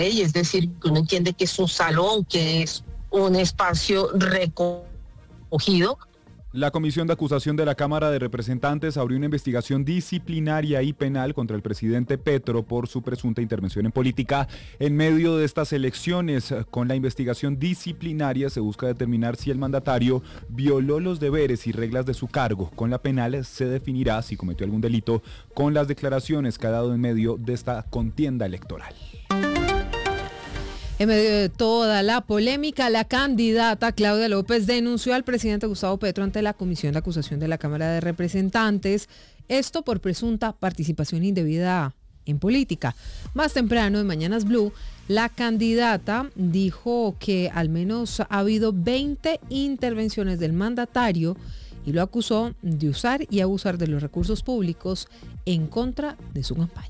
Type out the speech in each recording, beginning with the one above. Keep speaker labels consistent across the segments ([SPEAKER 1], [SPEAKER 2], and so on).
[SPEAKER 1] y es decir, que uno entiende que es un salón, que es un espacio recogido.
[SPEAKER 2] La Comisión de Acusación de la Cámara de Representantes abrió una investigación disciplinaria y penal contra el presidente Petro por su presunta intervención en política en medio de estas elecciones. Con la investigación disciplinaria se busca determinar si el mandatario violó los deberes y reglas de su cargo. Con la penal se definirá si cometió algún delito con las declaraciones que ha dado en medio de esta contienda electoral.
[SPEAKER 3] En medio de toda la polémica, la candidata Claudia López denunció al presidente Gustavo Petro ante la Comisión de Acusación de la Cámara de Representantes, esto por presunta participación indebida en política. Más temprano, en Mañanas Blue, la candidata dijo que al menos ha habido 20 intervenciones del mandatario y lo acusó de usar y abusar de los recursos públicos en contra de su campaña.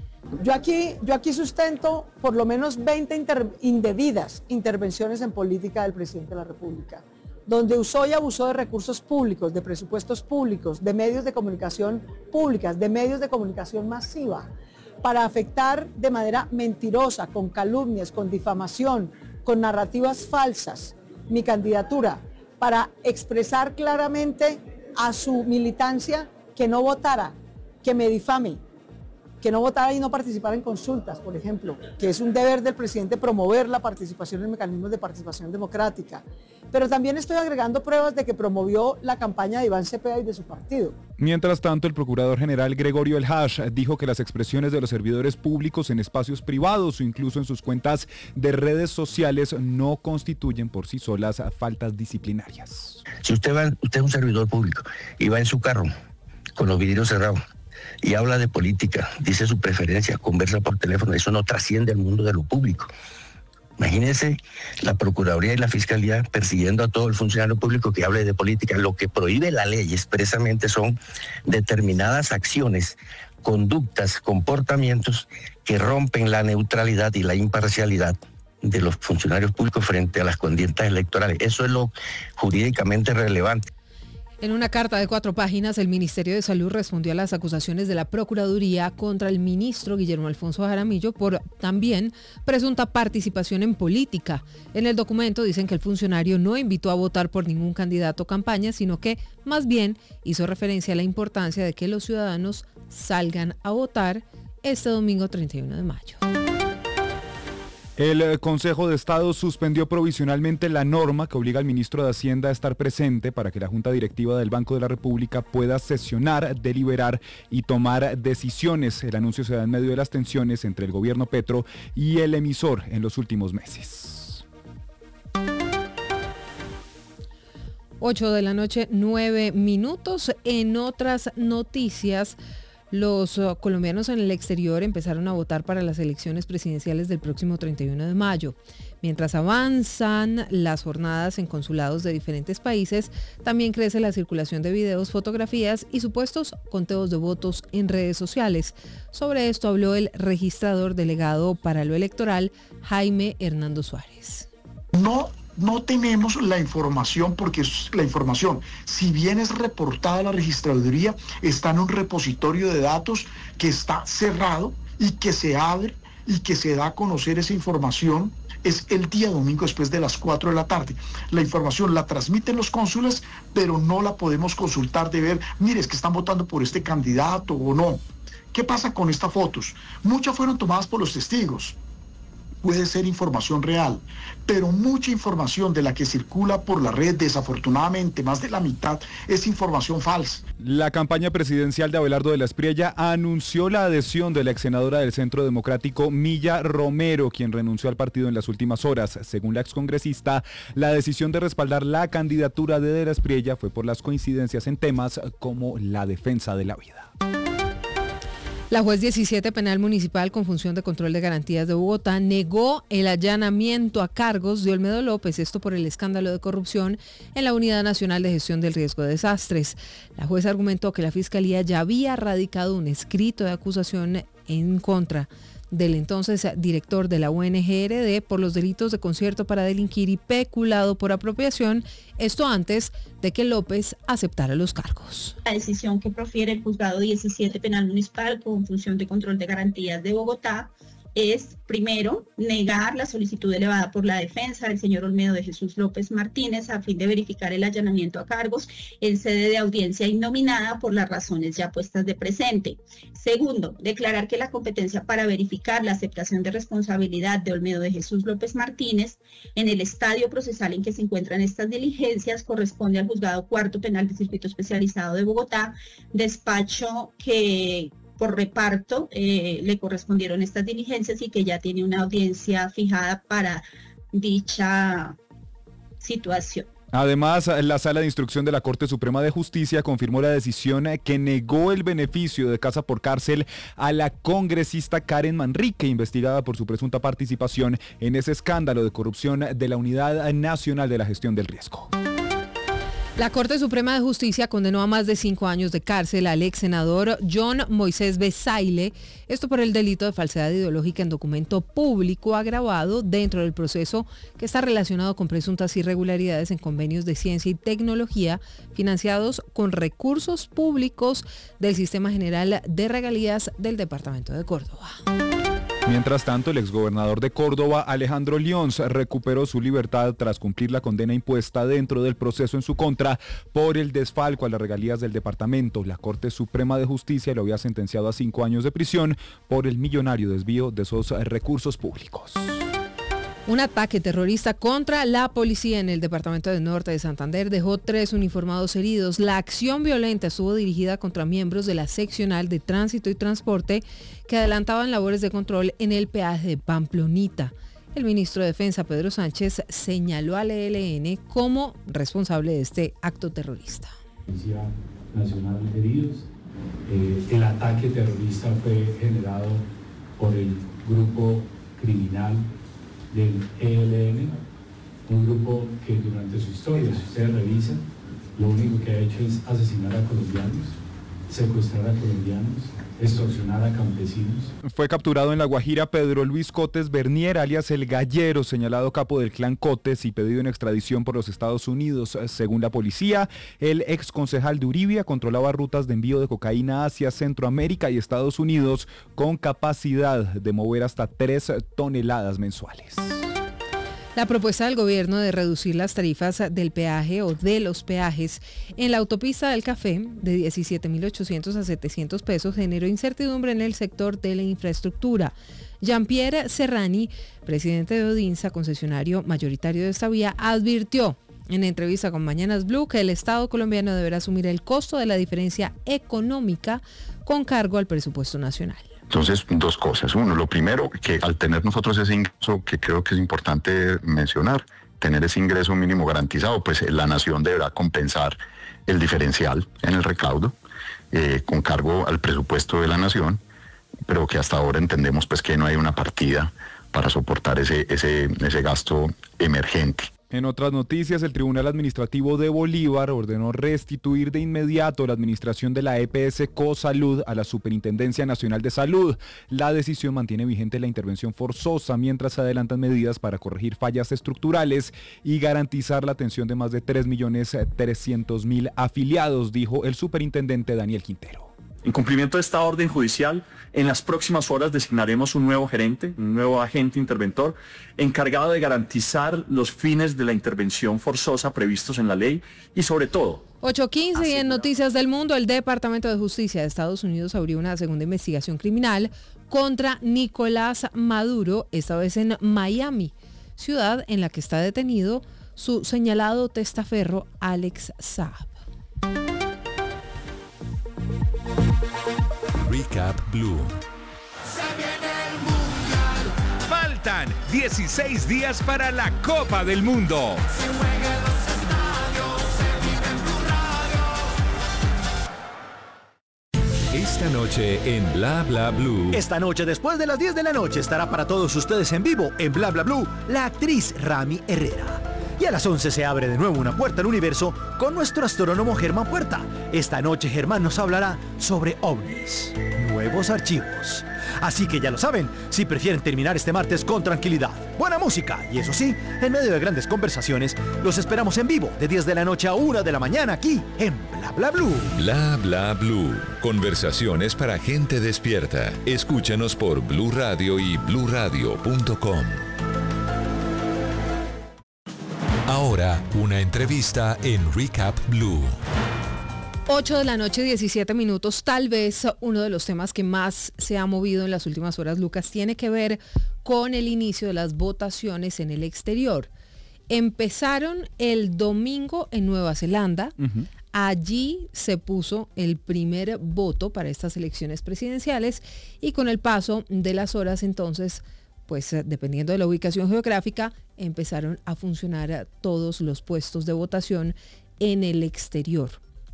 [SPEAKER 4] Yo aquí sustento por lo menos 20 indebidas intervenciones en política del presidente de la República, donde usó y abusó de recursos públicos, de presupuestos públicos, de medios de comunicación públicas, de medios de comunicación masiva, para afectar de manera mentirosa, con calumnias, con difamación, con narrativas falsas, mi candidatura, para expresar claramente a su militancia que no votara, que me difame, que no votara y no participara en consultas, por ejemplo, que es un deber del presidente promover la participación en mecanismos de participación democrática. Pero también estoy agregando pruebas de que promovió la campaña de Iván Cepeda y de su partido.
[SPEAKER 2] Mientras tanto, el procurador general Gregorio El Hash dijo que las expresiones de los servidores públicos en espacios privados o incluso en sus cuentas de redes sociales no constituyen por sí solas faltas disciplinarias.
[SPEAKER 5] Si usted es un servidor público y va en su carro con los vidrios cerrados y habla de política, dice su preferencia, conversa por teléfono, eso no trasciende al mundo de lo público. Imagínense la Procuraduría y la Fiscalía persiguiendo a todo el funcionario público que hable de política. Lo que prohíbe la ley expresamente son determinadas acciones, conductas, comportamientos que rompen la neutralidad y la imparcialidad de los funcionarios públicos frente a las contiendas electorales. Eso es lo jurídicamente relevante.
[SPEAKER 3] En una carta de 4 páginas, el Ministerio de Salud respondió a las acusaciones de la Procuraduría contra el ministro Guillermo Alfonso Jaramillo por también presunta participación en política. En el documento dicen que el funcionario no invitó a votar por ningún candidato o campaña, sino que más bien hizo referencia a la importancia de que los ciudadanos salgan a votar este domingo 31 de mayo.
[SPEAKER 2] El Consejo de Estado suspendió provisionalmente la norma que obliga al ministro de Hacienda a estar presente para que la Junta Directiva del Banco de la República pueda sesionar, deliberar y tomar decisiones. El anuncio se da en medio de las tensiones entre el gobierno Petro y el emisor en los últimos meses.
[SPEAKER 3] 8 de la noche, 9 minutos. En otras noticias, los colombianos en el exterior empezaron a votar para las elecciones presidenciales del próximo 31 de mayo. Mientras avanzan las jornadas en consulados de diferentes países, también crece la circulación de videos, fotografías y supuestos conteos de votos en redes sociales. Sobre esto habló el registrador delegado para lo electoral, Jaime Hernando Suárez.
[SPEAKER 6] No tenemos la información porque la información, si bien es reportada a la registraduría, está en un repositorio de datos que está cerrado y que se abre y que se da a conocer esa información es el día domingo después de las 4 de la tarde. La información la transmiten los cónsules, pero no la podemos consultar de ver, mire, es que están votando por este candidato o no. ¿Qué pasa con estas fotos? Muchas fueron tomadas por los testigos. Puede ser información real, pero mucha información de la que circula por la red, desafortunadamente, más de la mitad, es información falsa.
[SPEAKER 2] La campaña presidencial de Abelardo de la Espriella anunció la adhesión de la ex senadora del Centro Democrático, Milla Romero, quien renunció al partido en las últimas horas. Según la excongresista, la decisión de respaldar la candidatura de la Espriella fue por las coincidencias en temas como la defensa de la vida.
[SPEAKER 3] La juez 17 Penal Municipal con función de control de garantías de Bogotá negó el allanamiento a cargos de Olmedo López, esto por el escándalo de corrupción en la Unidad Nacional de Gestión del Riesgo de Desastres. La juez argumentó que la Fiscalía ya había radicado un escrito de acusación en contra del entonces director de la UNGRD por los delitos de concierto para delinquir y peculado por apropiación, esto antes de que López aceptara los cargos.
[SPEAKER 7] La decisión que profiere el juzgado 17 Penal Municipal con función de control de garantías de Bogotá es, primero, negar la solicitud elevada por la defensa del señor Olmedo de Jesús López Martínez a fin de verificar el allanamiento a cargos en sede de audiencia innominada por las razones ya puestas de presente. Segundo, declarar que la competencia para verificar la aceptación de responsabilidad de Olmedo de Jesús López Martínez en el estadio procesal en que se encuentran estas diligencias corresponde al Juzgado Cuarto Penal de Circuito Especializado de Bogotá, despacho que por reparto le correspondieron estas diligencias y que ya tiene una audiencia fijada para dicha situación.
[SPEAKER 2] Además, la Sala de Instrucción de la Corte Suprema de Justicia confirmó la decisión que negó el beneficio de casa por cárcel a la congresista Karen Manrique, investigada por su presunta participación en ese escándalo de corrupción de la Unidad Nacional de la Gestión del Riesgo.
[SPEAKER 3] La Corte Suprema de Justicia condenó a más de 5 años de cárcel al ex senador John Moisés Besaile, esto por el delito de falsedad ideológica en documento público agravado dentro del proceso que está relacionado con presuntas irregularidades en convenios de ciencia y tecnología financiados con recursos públicos del Sistema General de Regalías del Departamento de Córdoba.
[SPEAKER 2] Mientras tanto, el exgobernador de Córdoba, Alejandro Lions, recuperó su libertad tras cumplir la condena impuesta dentro del proceso en su contra por el desfalco a las regalías del departamento. La Corte Suprema de Justicia lo había sentenciado a 5 años de prisión por el millonario desvío de esos recursos públicos.
[SPEAKER 3] Un ataque terrorista contra la policía en el departamento del norte de Santander dejó 3 uniformados heridos. La acción violenta estuvo dirigida contra miembros de la seccional de tránsito y transporte que adelantaban labores de control en el peaje de Pamplonita. El ministro de Defensa, Pedro Sánchez, señaló al ELN como responsable de este acto terrorista.
[SPEAKER 8] Policía Nacional heridos. El ataque terrorista fue generado por el grupo criminal del ELN, un grupo que durante su historia, si ustedes revisan, lo único que ha hecho es asesinar a colombianos, secuestrar a colombianos, extorsionar a campesinos.
[SPEAKER 2] Fue capturado en La Guajira Pedro Luis Cotes Bernier, alias El Gallero, señalado capo del clan Cotes y pedido en extradición por los Estados Unidos. Según la policía, el ex concejal de Uribia controlaba rutas de envío de cocaína hacia Centroamérica y Estados Unidos con capacidad de mover hasta 3 toneladas mensuales.
[SPEAKER 3] La propuesta del gobierno de reducir las tarifas del peaje o de los peajes en la autopista del Café de 17.800 a 700 pesos generó incertidumbre en el sector de la infraestructura. Jean-Pierre Serrani, presidente de Odinsa, concesionario mayoritario de esta vía, advirtió en entrevista con Mañanas Blue que el Estado colombiano deberá asumir el costo de la diferencia económica con cargo al presupuesto nacional.
[SPEAKER 9] Entonces, 2 cosas. Uno, lo primero, que al tener nosotros ese ingreso, que creo que es importante mencionar, tener ese ingreso mínimo garantizado, pues la nación deberá compensar el diferencial en el recaudo con cargo al presupuesto de la nación, pero que hasta ahora entendemos pues que no hay una partida para soportar ese gasto emergente.
[SPEAKER 2] En otras noticias, el Tribunal Administrativo de Bolívar ordenó restituir de inmediato la administración de la EPS Cosalud a la Superintendencia Nacional de Salud. La decisión mantiene vigente la intervención forzosa mientras se adelantan medidas para corregir fallas estructurales y garantizar la atención de más de 3.300.000 afiliados, dijo el superintendente Daniel Quintero.
[SPEAKER 10] En cumplimiento de esta orden judicial, en las próximas horas designaremos un nuevo gerente, un nuevo agente interventor, encargado de garantizar los fines de la intervención forzosa previstos en la ley y sobre todo...
[SPEAKER 3] 8:15 y en Noticias del Mundo, el Departamento de Justicia de Estados Unidos abrió una segunda investigación criminal contra Nicolás Maduro, esta vez en Miami, ciudad en la que está detenido su señalado testaferro Alex Saab.
[SPEAKER 11] Recap Blue. Faltan 16 días para la Copa del Mundo. Esta noche en Bla Bla Blue.
[SPEAKER 12] Esta noche, después de las 10 de la noche, estará para todos ustedes en vivo en Bla Bla Blue la actriz Rami Herrera. Y a las 11 se abre de nuevo una puerta al universo con nuestro astrónomo Germán Puerta. Esta noche Germán nos hablará sobre ovnis. nuevos archivos. Así que ya lo saben, si prefieren terminar este martes con tranquilidad, buena música y eso sí, en medio de grandes conversaciones, los esperamos en vivo de 10 de la noche a 1 de la mañana aquí en Bla Bla Blue.
[SPEAKER 11] Bla Bla Blue. Conversaciones para gente despierta. Escúchanos por Blue Radio y bluradio.com. Ahora, una entrevista en Recap Blue.
[SPEAKER 3] 8 de la noche, 17 minutos. Tal vez uno de los temas que más se ha movido en las últimas horas, Lucas, tiene que ver con el inicio de las votaciones en el exterior. Empezaron el domingo en Nueva Zelanda. Uh-huh. Allí se puso el primer voto para estas elecciones presidenciales y con el paso de las horas entonces, pues dependiendo de la ubicación geográfica, empezaron a funcionar todos los puestos de votación en el exterior.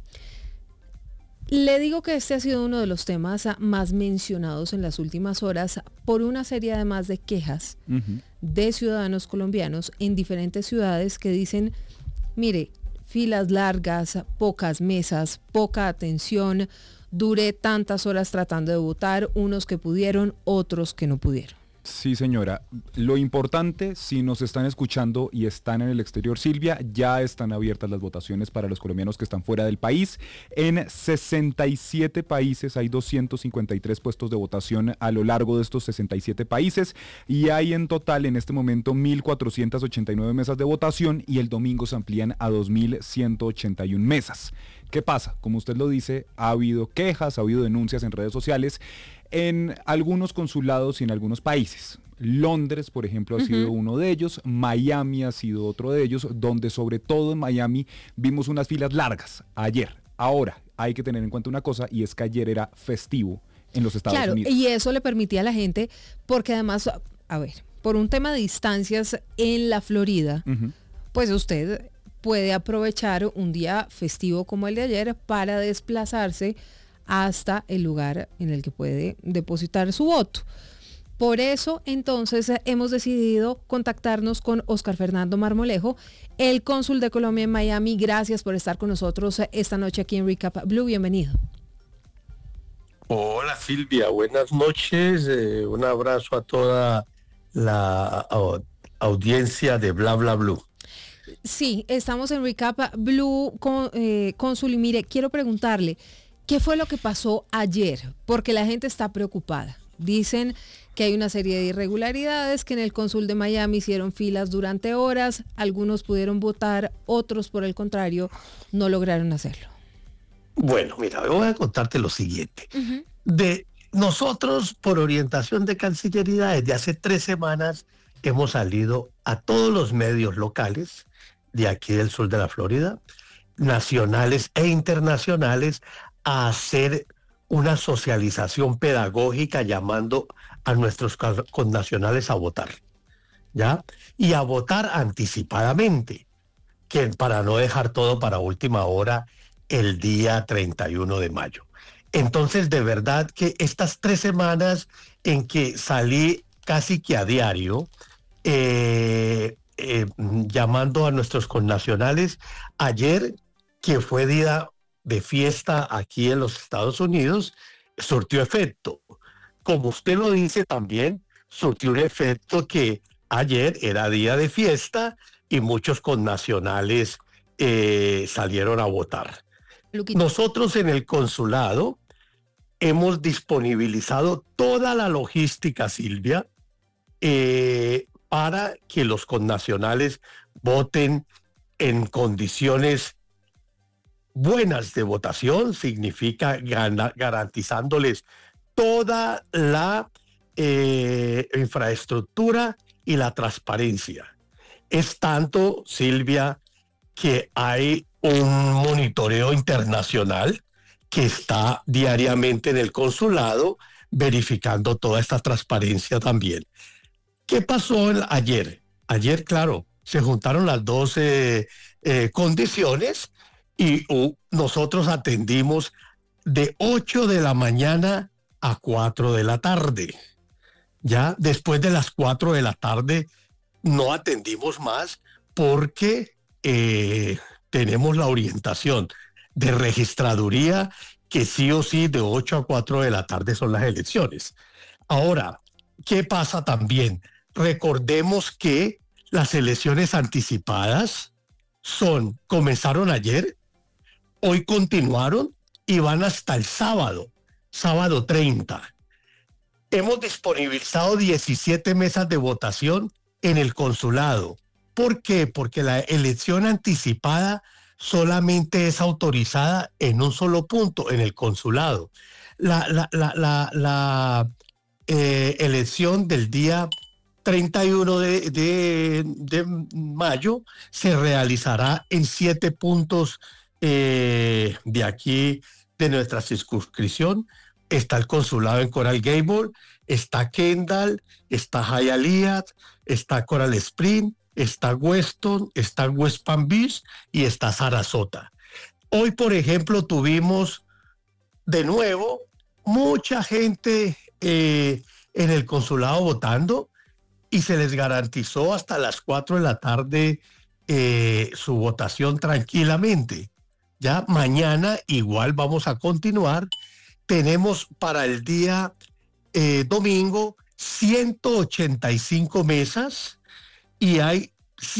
[SPEAKER 3] Le digo que este ha sido uno de los temas más mencionados en las últimas horas por una serie además de quejas de ciudadanos colombianos en diferentes ciudades que dicen, mire, filas largas, pocas mesas, poca atención, duré tantas horas tratando de votar, unos que pudieron, otros que no pudieron.
[SPEAKER 2] Sí, señora. Lo importante, si nos están escuchando y están en el exterior, Silvia, ya están abiertas las votaciones para los colombianos que están fuera del país. En 67 países hay 253 puestos de votación a lo largo de estos 67 países y hay en total en este momento 1.489 mesas de votación y el domingo se amplían a 2.181 mesas. ¿Qué pasa? Como usted lo dice, ha habido quejas, ha habido denuncias en redes sociales en algunos consulados y en algunos países. Londres, por ejemplo, ha sido uno de ellos, Miami ha sido otro de ellos, donde sobre todo en Miami vimos unas filas largas ayer. Ahora, hay que tener en cuenta una cosa, y es que ayer era festivo en los Estados Unidos.
[SPEAKER 3] Y eso le permitía a la gente, porque además, a ver, por un tema de distancias en la Florida, pues usted puede aprovechar un día festivo como el de ayer para desplazarse hasta el lugar en el que puede depositar su voto. Por eso, entonces, hemos decidido contactarnos con Óscar Fernando Marmolejo, el cónsul de Colombia en Miami. Gracias por estar con nosotros esta noche aquí en Recap Blue. Bienvenido.
[SPEAKER 13] Hola Silvia, buenas noches. Un abrazo a toda la audiencia de Bla Bla Blue.
[SPEAKER 3] Sí, estamos en Recap Blue, cónsul, y mire, quiero preguntarle, ¿qué fue lo que pasó ayer? Porque la gente está preocupada. Dicen que hay una serie de irregularidades, que en el cónsul de Miami hicieron filas durante horas, algunos pudieron votar, otros por el contrario no lograron hacerlo.
[SPEAKER 13] Bueno, mira, voy a contarte lo siguiente. De nosotros, por orientación de Cancillería, desde hace 3 semanas hemos salido a todos los medios locales de aquí del sur de la Florida, nacionales e internacionales, a hacer una socialización pedagógica llamando a nuestros connacionales a votar, ¿ya? Y a votar anticipadamente, que para no dejar todo para última hora el día 31 de mayo. Entonces, de verdad que estas 3 semanas en que salí casi que a diario, llamando a nuestros connacionales, ayer, que fue día de fiesta aquí en los Estados Unidos, surtió efecto. Como usted lo dice también, surtió un efecto que ayer era día de fiesta y muchos connacionales salieron a votar. Nosotros en el consulado hemos disponibilizado toda la logística, Silvia, para que los connacionales voten en condiciones buenas de votación, significa garantizándoles toda la infraestructura y la transparencia. Es tanto, Silvia, que hay un monitoreo internacional que está diariamente en el consulado verificando toda esta transparencia también. ¿Qué pasó ayer? Ayer, claro, se juntaron las dos condiciones y nosotros atendimos de 8 de la mañana a 4 de la tarde. Ya después de las 4 de la tarde no atendimos más porque tenemos la orientación de registraduría que sí o sí de 8 a 4 de la tarde son las elecciones. Ahora, ¿qué pasa también? Recordemos que las elecciones anticipadas comenzaron ayer, hoy continuaron y van hasta el sábado 30. Hemos disponibilizado 17 mesas de votación en el consulado. ¿Por qué? Porque la elección anticipada solamente es autorizada en un solo punto, en el consulado. La elección del día 31 de mayo se realizará en 7 puntos de aquí, de nuestra circunscripción. Está el consulado en Coral Gable, está Kendall, está Hialeah, está Coral Spring, está Weston, está West Palm Beach y está Sarasota. Hoy, por ejemplo, tuvimos de nuevo mucha gente en el consulado votando y se les garantizó hasta las 4 de la tarde su votación tranquilamente. Ya mañana igual vamos a continuar. Tenemos para el día domingo 185 mesas y hay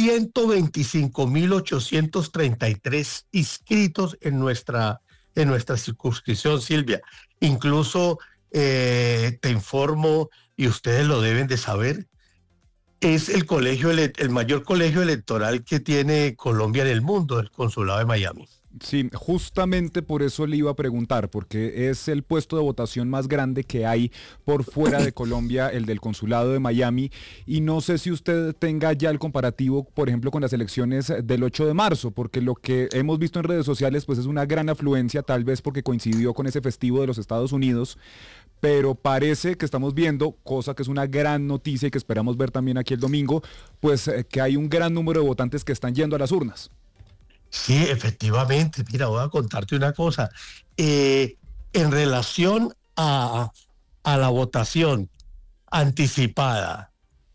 [SPEAKER 13] 125.833 inscritos en nuestra circunscripción, Silvia. Incluso te informo, y ustedes lo deben de saber, es el mayor colegio electoral que tiene Colombia en el mundo, el Consulado de Miami.
[SPEAKER 2] Sí, justamente por eso le iba a preguntar, porque es el puesto de votación más grande que hay por fuera de Colombia, el del Consulado de Miami, y no sé si usted tenga ya el comparativo, por ejemplo, con las elecciones del 8 de marzo, porque lo que hemos visto en redes sociales pues es una gran afluencia, tal vez porque coincidió con ese festivo de los Estados Unidos, pero parece que estamos viendo, cosa que es una gran noticia y que esperamos ver también aquí el domingo, pues que hay un gran número de votantes que están yendo a las urnas.
[SPEAKER 13] Sí, efectivamente. Mira, voy a contarte una cosa. En relación a la votación anticipada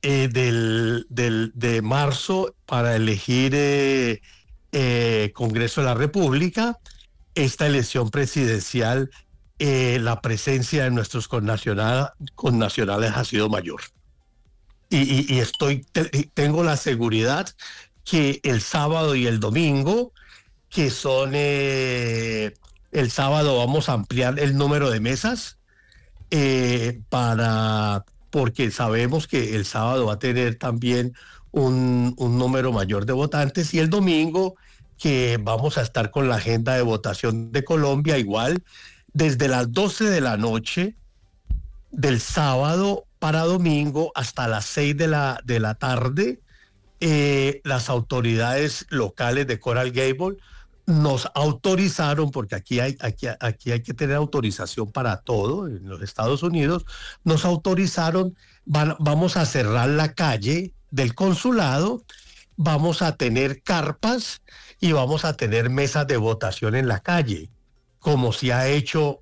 [SPEAKER 13] de marzo para elegir Congreso de la República, esta elección presidencial, la presencia de nuestros connacionales ha sido mayor. Y tengo la seguridad que el sábado y el domingo, que son el sábado vamos a ampliar el número de mesas porque sabemos que el sábado va a tener también un número mayor de votantes, y el domingo que vamos a estar con la agenda de votación de Colombia igual desde las 12 de la noche del sábado para domingo hasta las 6 de la tarde. Las autoridades locales de Coral Gable nos autorizaron, porque aquí hay que tener autorización para todo en los Estados Unidos, nos autorizaron, vamos a cerrar la calle del consulado, vamos a tener carpas y vamos a tener mesas de votación en la calle, como se ha hecho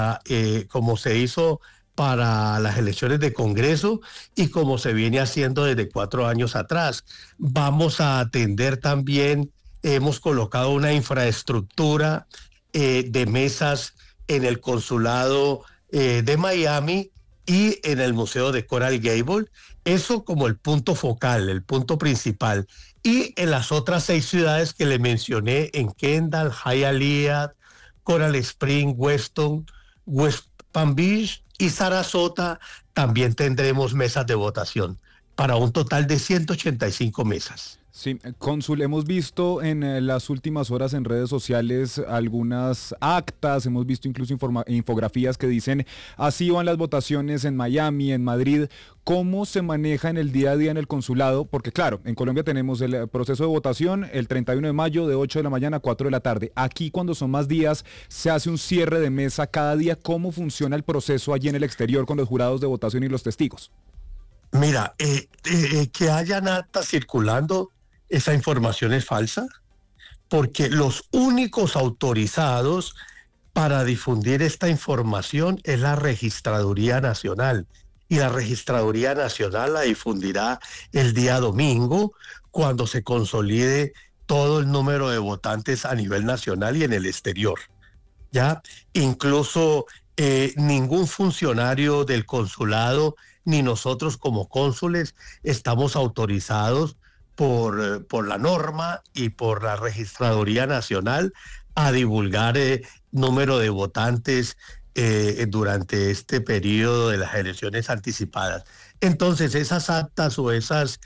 [SPEAKER 13] como se hizo para las elecciones de Congreso y como se viene haciendo desde 4 años atrás. Vamos a atender también, hemos colocado una infraestructura de mesas en el Consulado de Miami y en el Museo de Coral Gable, eso como el punto focal, el punto principal. Y en las otras 6 ciudades que le mencioné, en Kendall, Hialeah, Coral Spring, Weston, West Palm Beach y Sarasota, también tendremos mesas de votación para un total de 185 mesas.
[SPEAKER 2] Sí, cónsul, hemos visto en las últimas horas en redes sociales algunas actas, hemos visto incluso infografías que dicen así van las votaciones en Miami, en Madrid. ¿Cómo se maneja en el día a día en el consulado? Porque claro, en Colombia tenemos el proceso de votación el 31 de mayo de 8 de la mañana a 4 de la tarde. Aquí cuando son más días se hace un cierre de mesa cada día. ¿Cómo funciona el proceso allí en el exterior con los jurados de votación y los testigos?
[SPEAKER 13] Mira, que hayan actas circulando, esa información es falsa, porque los únicos autorizados para difundir esta información es la Registraduría Nacional, y la Registraduría Nacional la difundirá el día domingo cuando se consolide todo el número de votantes a nivel nacional y en el exterior. ¿ya? Incluso ningún funcionario del consulado, ni nosotros como cónsules, estamos autorizados por la norma y por la Registraduría Nacional a divulgar número de votantes durante este periodo de las elecciones anticipadas. Entonces, esas actas o esas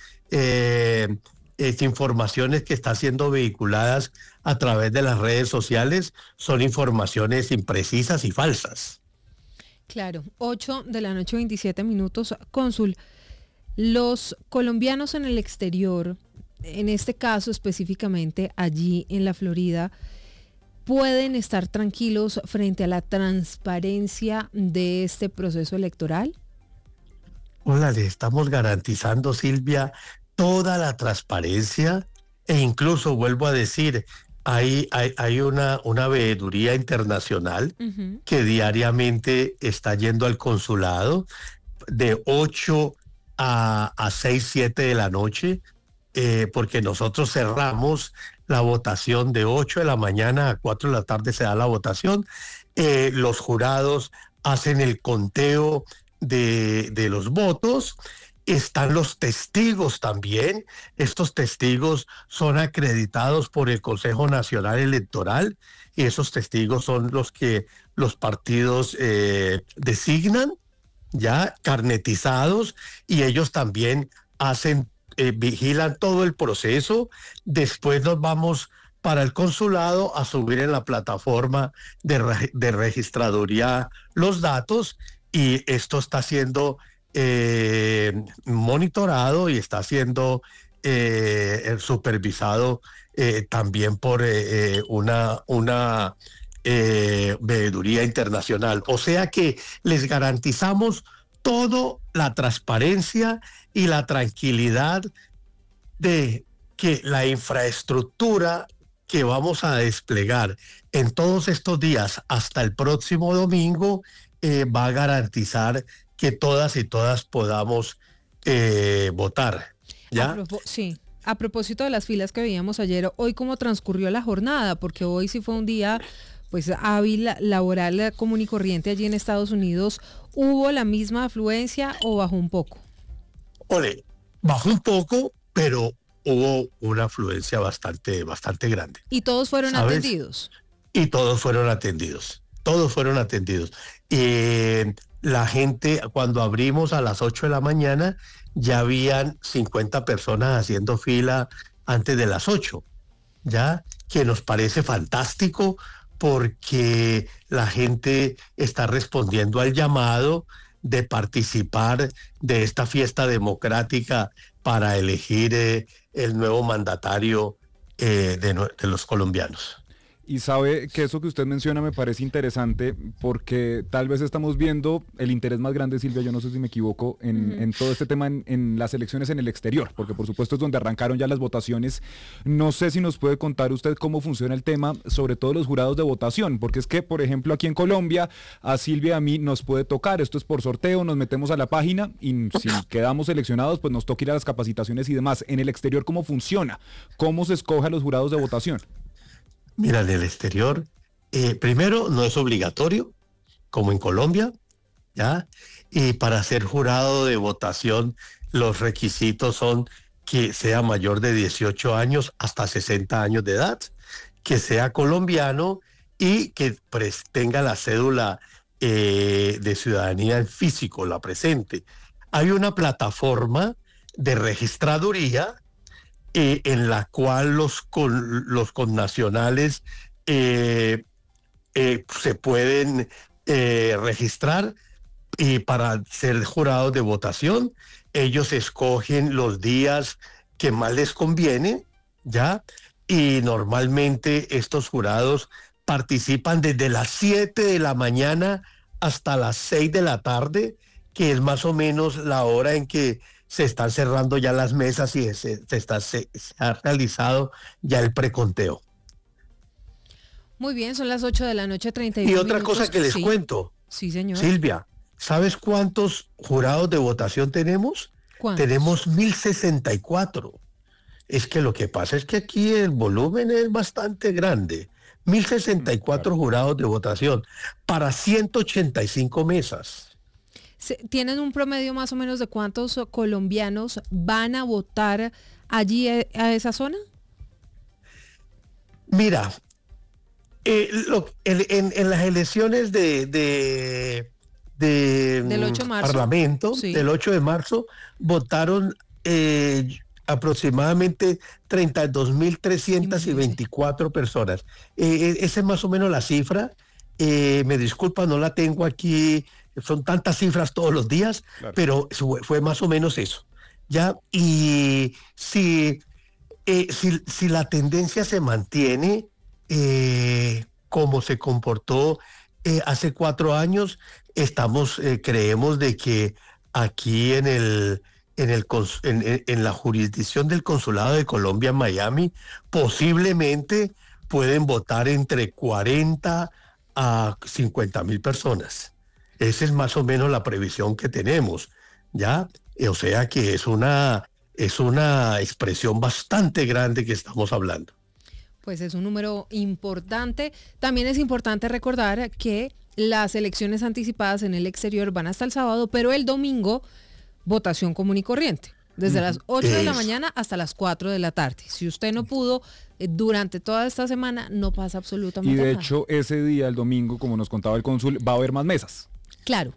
[SPEAKER 13] informaciones que están siendo vehiculadas a través de las redes sociales son informaciones imprecisas y falsas.
[SPEAKER 3] Claro, 8:27 p.m. Cónsul, los colombianos en el exterior, en este caso específicamente allí en la Florida, ¿pueden estar tranquilos frente a la transparencia de este proceso electoral?
[SPEAKER 13] Hola, le estamos garantizando, Silvia, toda la transparencia e incluso, vuelvo a decir, hay una veeduría internacional que diariamente está yendo al consulado de 8 a 6, 7 de la noche, porque nosotros cerramos la votación de 8 de la mañana a 4 de la tarde se da la votación. Los jurados hacen el conteo de los votos. Están los testigos también. Estos testigos son acreditados por el Consejo Nacional Electoral y esos testigos son los que los partidos designan, ya carnetizados, y ellos también vigilan todo el proceso. Después nos vamos para el consulado a subir en la plataforma de registraduría los datos, y esto está siendo monitorado y está siendo supervisado también por una veeduría internacional. O sea que les garantizamos toda la transparencia y la tranquilidad de que la infraestructura que vamos a desplegar en todos estos días hasta el próximo domingo va a garantizar que todas y todas podamos votar. ¿Ya?
[SPEAKER 3] Sí. A propósito de las filas que veíamos ayer, ¿hoy cómo transcurrió la jornada? Porque hoy sí fue un día pues hábil, laboral, común y corriente allí en Estados Unidos. ¿Hubo la misma afluencia o bajó un poco?
[SPEAKER 13] Ole, bajó un poco, pero hubo una afluencia bastante grande.
[SPEAKER 3] ¿Y todos fueron atendidos?
[SPEAKER 13] Y todos fueron atendidos. Todos fueron atendidos. La gente, cuando abrimos a las 8 de la mañana, ya habían 50 personas haciendo fila antes de las 8, ¿ya? Que nos parece fantástico porque la gente está respondiendo al llamado de participar de esta fiesta democrática para elegir el nuevo mandatario de los colombianos.
[SPEAKER 2] Y sabe que eso que usted menciona me parece interesante porque tal vez estamos viendo el interés más grande, Silvia, yo no sé si me equivoco, en todo este tema en las elecciones en el exterior, porque por supuesto es donde arrancaron ya las votaciones. No sé si nos puede contar usted cómo funciona el tema, sobre todo los jurados de votación, porque es que, por ejemplo, aquí en Colombia, a Silvia y a mí nos puede tocar, esto es por sorteo, nos metemos a la página y si quedamos seleccionados, pues nos toca ir a las capacitaciones y demás. En el exterior, ¿cómo funciona? ¿Cómo se escoge a los jurados de votación?
[SPEAKER 13] Mira, en el exterior, primero no es obligatorio, como en Colombia, ¿ya? Y para ser jurado de votación, los requisitos son que sea mayor de 18 años hasta 60 años de edad, que sea colombiano y que tenga la cédula de ciudadanía en físico, la presente. Hay una plataforma de registraduría en la cual los connacionales se pueden registrar y para ser jurados de votación. Ellos escogen los días que más les conviene, ¿ya? Y normalmente estos jurados participan desde las 7 de la mañana hasta las 6 de la tarde, que es más o menos la hora en que se están cerrando ya las mesas y se ha realizado ya el preconteo.
[SPEAKER 3] Muy bien, son las 8:31
[SPEAKER 13] Y otra cosa que les cuento.
[SPEAKER 3] Sí, señor.
[SPEAKER 13] Silvia, ¿sabes cuántos jurados de votación tenemos?
[SPEAKER 3] ¿Cuántos?
[SPEAKER 13] Tenemos 1064. Es que lo que pasa es que aquí el volumen es bastante grande. 1.064 jurados de votación para 185 mesas.
[SPEAKER 3] ¿Tienen un promedio más o menos de cuántos colombianos van a votar allí a esa zona?
[SPEAKER 13] Mira, en las elecciones del
[SPEAKER 3] 8 de marzo,
[SPEAKER 13] Parlamento,
[SPEAKER 3] sí,
[SPEAKER 13] del 8 de marzo, votaron aproximadamente 32.324 personas. Esa es más o menos la cifra. Me disculpa, no la tengo aquí, son tantas cifras todos los días, claro, pero fue más o menos eso. ¿Ya? Y si la tendencia se mantiene como se comportó hace 4 años, creemos de que aquí en la jurisdicción del Consulado de Colombia en Miami, posiblemente pueden votar entre 40 a 50.000 personas. Esa es más o menos la previsión que tenemos, ¿ya? O sea que es una expresión bastante grande que estamos hablando.
[SPEAKER 3] Pues es un número importante. También es importante recordar que las elecciones anticipadas en el exterior van hasta el sábado, pero el domingo votación común y corriente, desde las 8 de la mañana hasta las 4 de la tarde. Si usted no pudo durante toda esta semana, no pasa absolutamente nada.
[SPEAKER 2] Y de hecho, ese día, el domingo, como nos contaba el cónsul, va a haber más mesas.
[SPEAKER 3] Claro.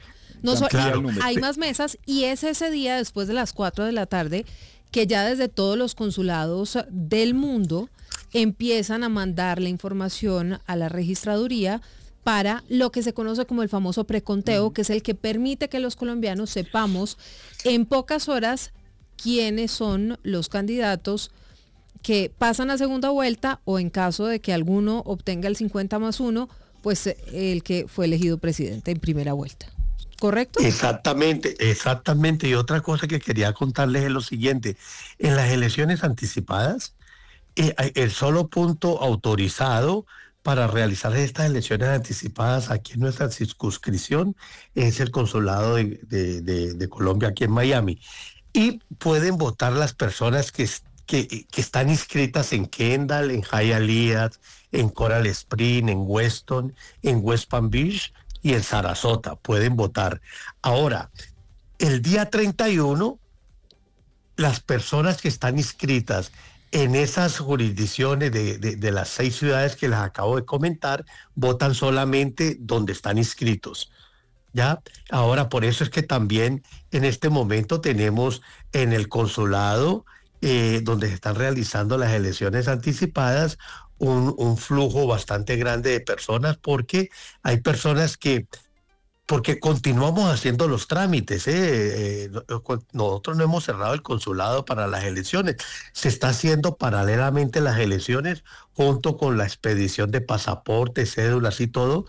[SPEAKER 3] Hay más mesas y es ese día, después de las 4 de la tarde, que ya desde todos los consulados del mundo empiezan a mandar la información a la registraduría para lo que se conoce como el famoso preconteo, que es el que permite que los colombianos sepamos en pocas horas quiénes son los candidatos que pasan a segunda vuelta, o en caso de que alguno obtenga el 50+1, pues el que fue elegido presidente en primera vuelta. ¿Correcto?
[SPEAKER 13] Exactamente. Y otra cosa que quería contarles es lo siguiente. En las elecciones anticipadas, el solo punto autorizado para realizar estas elecciones anticipadas aquí en nuestra circunscripción es el Consulado de Colombia aquí en Miami. Y pueden votar las personas que están inscritas en Kendall, en Hialeah, en Coral Springs, en Weston, en West Palm Beach y en Sarasota. Pueden votar. Ahora, el día 31, las personas que están inscritas en esas jurisdicciones de las 6 ciudades que les acabo de comentar, votan solamente donde están inscritos. ¿Ya? Ahora, por eso es que también en este momento tenemos en el consulado, donde se están realizando las elecciones anticipadas, un flujo bastante grande de personas, porque hay personas porque continuamos haciendo los trámites. Nosotros no hemos cerrado el consulado para las elecciones. Se está haciendo paralelamente las elecciones junto con la expedición de pasaportes, cédulas y todo.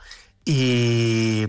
[SPEAKER 13] Y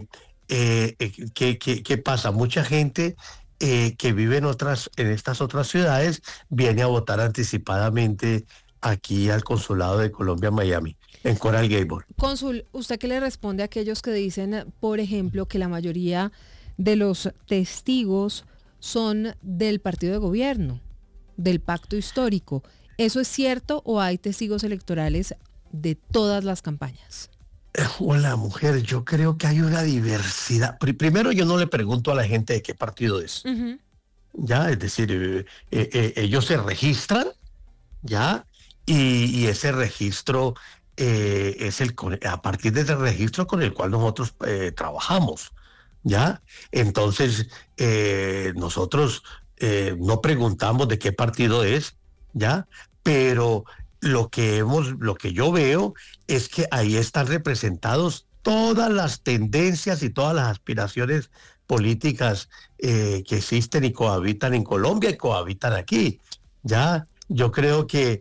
[SPEAKER 13] ¿qué pasa? Mucha gente que vive en estas otras ciudades viene a votar anticipadamente aquí al Consulado de Colombia en Miami, en Coral Gables.
[SPEAKER 3] Cónsul, ¿usted qué le responde a aquellos que dicen, por ejemplo, que la mayoría de los testigos son del partido de gobierno, del pacto histórico? ¿Eso es cierto o hay testigos electorales de todas las campañas?
[SPEAKER 13] Hola, mujer, yo creo que hay una diversidad. Primero, yo no le pregunto a la gente de qué partido es. Uh-huh. Ya, es decir, ellos se registran, ya, y ese registro es a partir de ese registro con el cual nosotros trabajamos, ya. Entonces, nosotros no preguntamos de qué partido es, ya, pero lo que yo veo es que ahí están representados todas las tendencias y todas las aspiraciones políticas que existen y cohabitan en Colombia y cohabitan aquí. Ya, yo creo que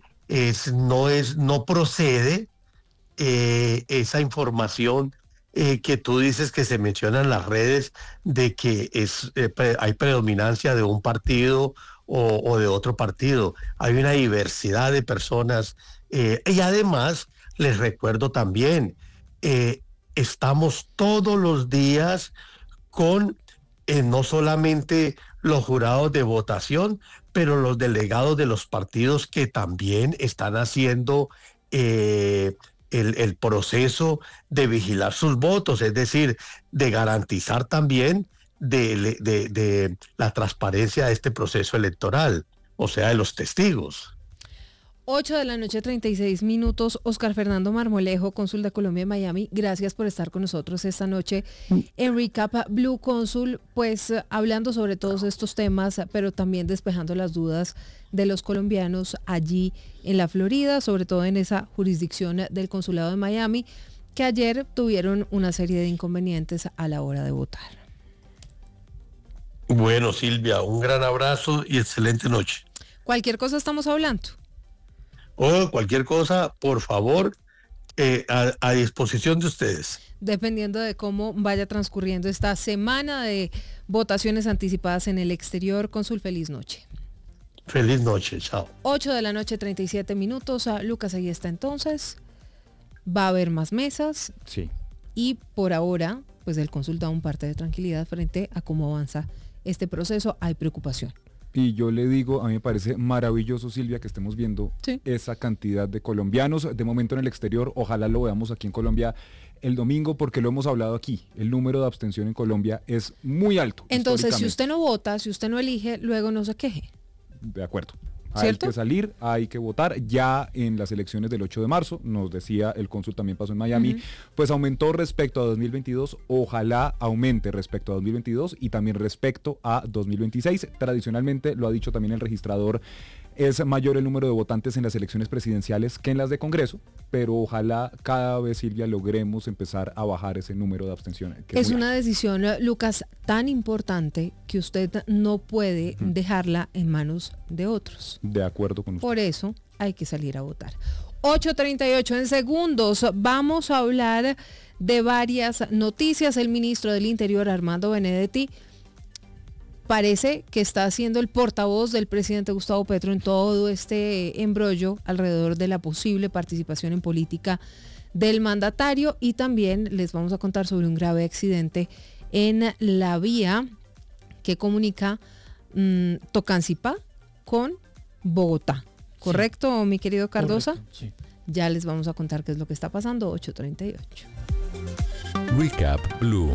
[SPEAKER 13] no procede esa información que tú dices que se menciona en las redes de que hay predominancia de un partido o de otro partido. Hay una diversidad de personas y además les recuerdo también, estamos todos los días con no solamente los jurados de votación, pero los delegados de los partidos que también están haciendo el proceso de vigilar sus votos, es decir, de garantizar también de la transparencia de este proceso electoral, o sea, de los testigos.
[SPEAKER 3] 8:36 a.m. Oscar Fernando Marmolejo, cónsul de Colombia en Miami, gracias por estar con nosotros esta noche en Recap Blue. Cónsul, pues hablando sobre todos estos temas, pero también despejando las dudas de los colombianos allí en la Florida, sobre todo en esa jurisdicción del consulado de Miami, que ayer tuvieron una serie de inconvenientes a la hora de votar.
[SPEAKER 13] Bueno, Silvia, un gran abrazo y excelente noche.
[SPEAKER 3] Cualquier cosa estamos hablando.
[SPEAKER 13] Cualquier cosa, por favor, a disposición de ustedes.
[SPEAKER 3] Dependiendo de cómo vaya transcurriendo esta semana de votaciones anticipadas en el exterior. Cónsul, feliz noche.
[SPEAKER 13] Feliz noche, chao.
[SPEAKER 3] 8:37 a.m. Lucas, ahí está entonces. Va a haber más mesas.
[SPEAKER 2] Sí.
[SPEAKER 3] Y por ahora, pues el cónsul da un parte de tranquilidad frente a cómo avanza este proceso. Hay preocupación.
[SPEAKER 2] Y yo le digo, a mí me parece maravilloso, Silvia, que estemos viendo esa cantidad de colombianos de momento en el exterior. Ojalá lo veamos aquí en Colombia el domingo, porque lo hemos hablado aquí. El número de abstención en Colombia es muy alto.
[SPEAKER 3] Entonces, si usted no vota, si usted no elige, luego no se queje.
[SPEAKER 2] De acuerdo.
[SPEAKER 3] ¿Cierto?
[SPEAKER 2] Hay que salir, hay que votar. Ya en las elecciones del 8 de marzo, nos decía el cónsul, también pasó en Miami, pues aumentó respecto a 2022, ojalá aumente respecto a 2022 y también respecto a 2026. Tradicionalmente, lo ha dicho también el registrador, es mayor el número de votantes en las elecciones presidenciales que en las de Congreso, pero ojalá cada vez, Silvia, logremos empezar a bajar ese número de abstención.
[SPEAKER 3] Es una decisión, Lucas, tan importante que usted no puede dejarla en manos de otros.
[SPEAKER 2] De acuerdo con usted.
[SPEAKER 3] Por eso hay que salir a votar. 8:38 en segundos. Vamos a hablar de varias noticias. El ministro del Interior, Armando Benedetti, parece que está siendo el portavoz del presidente Gustavo Petro en todo este embrollo alrededor de la posible participación en política del mandatario, y también les vamos a contar sobre un grave accidente en la vía que comunica Tocancipá con Bogotá. ¿Correcto, sí, mi querido Cardosa?
[SPEAKER 14] Correcto, sí.
[SPEAKER 3] Ya les vamos a contar qué es lo que está pasando. 8:38.
[SPEAKER 11] Recap Blue.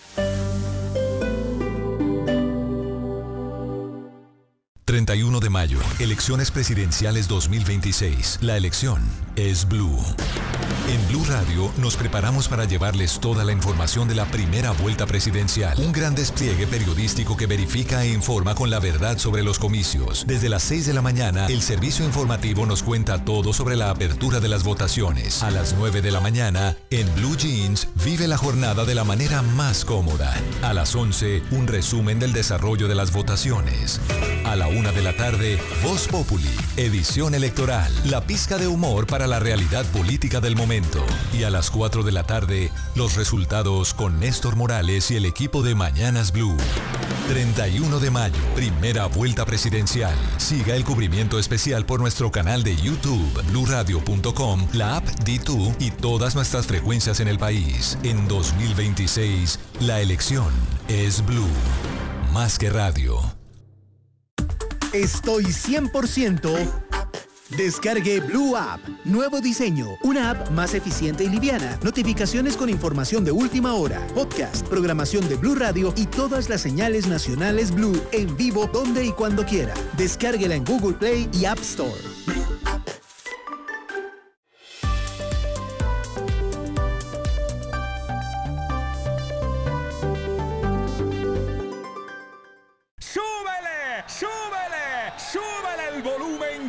[SPEAKER 11] ...31 de mayo, elecciones presidenciales 2026. La elección es Blue. En Blue Radio nos preparamos para llevarles toda la información de la primera vuelta presidencial. Un gran despliegue periodístico que verifica e informa con la verdad sobre los comicios. Desde las 6 de la mañana, el servicio informativo nos cuenta todo sobre la apertura de las votaciones. A las 9 de la mañana, en Blue Jeans, vive la jornada de la manera más cómoda. A las 11, un resumen del desarrollo de las votaciones. A la 1 de la tarde, Voz Populi, edición electoral, la pizca de humor para la realidad política del momento. Y a las 4 de la tarde, los resultados con Néstor Morales y el equipo de Mañanas Blue. 31 de mayo, primera vuelta presidencial. Siga el cubrimiento especial por nuestro canal de YouTube, bluradio.com, la app D2 y todas nuestras frecuencias en el país. En 2026, la elección es Blue. Más que radio.
[SPEAKER 12] Estoy 100%. Descargue Blue App. Nuevo diseño. Una app más eficiente y liviana. Notificaciones con información de última hora. Podcast, programación de Blue Radio y todas las señales nacionales Blue en vivo donde y cuando quiera. Descárguela en Google Play y App Store.